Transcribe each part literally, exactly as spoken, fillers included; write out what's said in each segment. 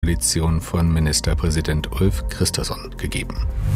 Koalition von Ministerpräsident Ulf Kristersson gegeben.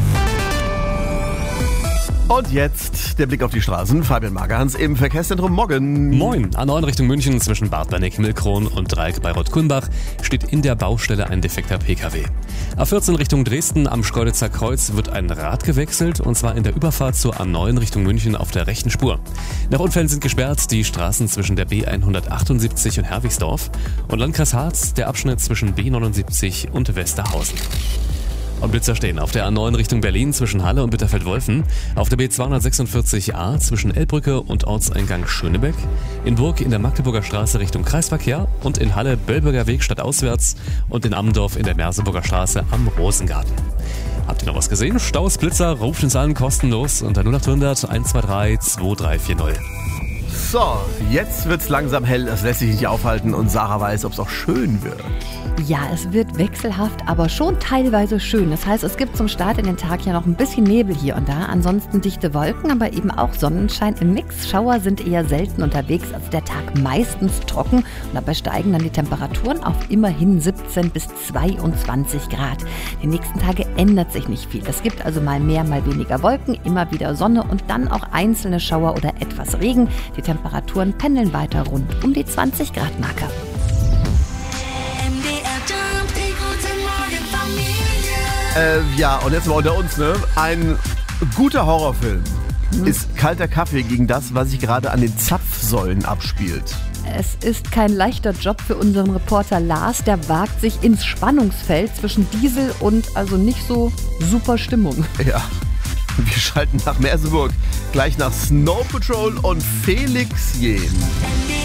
Und jetzt der Blick auf die Straßen. Fabian Magerhans im Verkehrszentrum Moggen. Moin. A neun Richtung München zwischen Bad Berneck-Himmelkron und Dreieck bei Rot-Kulmbach steht in der Baustelle ein defekter Pkw. A vierzehn Richtung Dresden am Schkeuditzer Kreuz wird ein Rad gewechselt, und zwar in der Überfahrt zur A neun Richtung München auf der rechten Spur. Nach Unfällen sind gesperrt die Straßen zwischen der B hundertachtundsiebzig und Herwigsdorf und Landkreis Harz der Abschnitt zwischen B neunundsiebzig und Westerhausen. Und Blitzer stehen auf der A neun Richtung Berlin zwischen Halle und Bitterfeld-Wolfen, auf der B zweihundertsechsundvierzig A zwischen Elbbrücke und Ortseingang Schönebeck, in Burg in der Magdeburger Straße Richtung Kreisverkehr und in Halle Böllberger Weg stadtauswärts und in Ammendorf in der Merseburger Straße am Rosengarten. Habt ihr noch was gesehen? Staus, Blitzer, ruft uns an, kostenlos unter null acht hundert eins zwei drei zwei drei vier null. So, jetzt wird's langsam hell, das lässt sich nicht aufhalten und Sarah weiß, ob es auch schön wird. Ja, es wird wechselhaft, aber schon teilweise schön. Das heißt, es gibt zum Start in den Tag ja noch ein bisschen Nebel hier und da. Ansonsten dichte Wolken, aber eben auch Sonnenschein im Mix. Schauer sind eher selten unterwegs, also der Tag meistens trocken. Und dabei steigen dann die Temperaturen auf immerhin siebzehn bis zweiundzwanzig Grad. Die nächsten Tage ändert sich nicht viel. Es gibt also mal mehr, mal weniger Wolken, immer wieder Sonne und dann auch einzelne Schauer oder etwas Regen. Die Temperaturen pendeln weiter rund um die zwanzig Grad Marke. Äh, ja, und jetzt mal unter uns, ne? Ein guter Horrorfilm mhm. ist kalter Kaffee gegen das, was sich gerade an den Zapfsäulen abspielt. Es ist kein leichter Job für unseren Reporter Lars, der wagt sich ins Spannungsfeld zwischen Diesel und also nicht so super Stimmung. Ja, wir schalten nach Merseburg, gleich nach Snow Patrol und Felix Jähn.